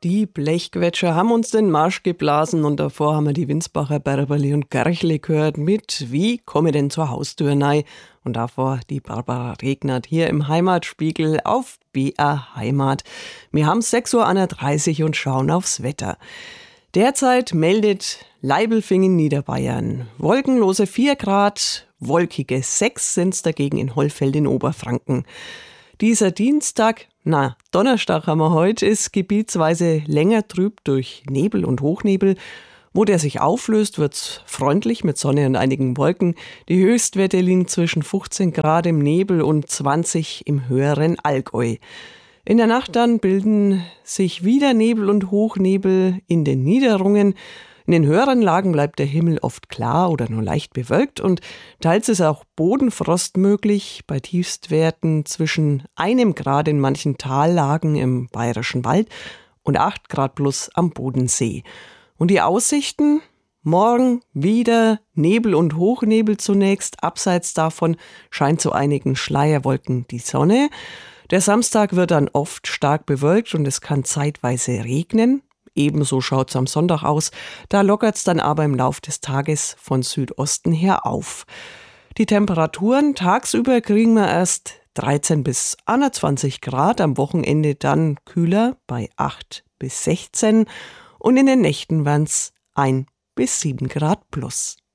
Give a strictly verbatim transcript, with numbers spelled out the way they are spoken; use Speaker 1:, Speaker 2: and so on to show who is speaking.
Speaker 1: Die Blechquetscher haben uns den Marsch geblasen und davor haben wir die Winsbacher Bärberli und Gerchle gehört mit Wie komme denn zur Haustür nei? Und davor die Barbara Regnert hier im Heimatspiegel auf B R Heimat. Wir haben sechs Uhr dreißig und schauen aufs Wetter. Derzeit meldet Leibelfingen, Niederbayern. Wolkenlose vier Grad, wolkige sechs sind's dagegen in Hollfeld in Oberfranken. Dieser Dienstag, na, Donnerstag haben wir heute, ist gebietsweise länger trüb durch Nebel und Hochnebel. Wo der sich auflöst, wird's freundlich mit Sonne und einigen Wolken. Die Höchstwerte liegen zwischen fünfzehn Grad im Nebel und zwanzig im höheren Allgäu. In der Nacht dann bilden sich wieder Nebel und Hochnebel in den Niederungen. In den höheren Lagen bleibt der Himmel oft klar oder nur leicht bewölkt und teils ist auch Bodenfrost möglich bei Tiefstwerten zwischen einem Grad in manchen Tallagen im Bayerischen Wald und acht Grad plus am Bodensee. Und die Aussichten? Morgen wieder Nebel und Hochnebel zunächst. Abseits davon scheint zu einigen Schleierwolken die Sonne. Der Samstag wird dann oft stark bewölkt und es kann zeitweise regnen. Ebenso schaut's am Sonntag aus. Da lockert's dann aber im Lauf des Tages von Südosten her auf. Die Temperaturen tagsüber kriegen wir erst dreizehn bis einundzwanzig Grad, am Wochenende dann kühler bei acht bis sechzehn und in den Nächten waren's ein bis sieben Grad plus.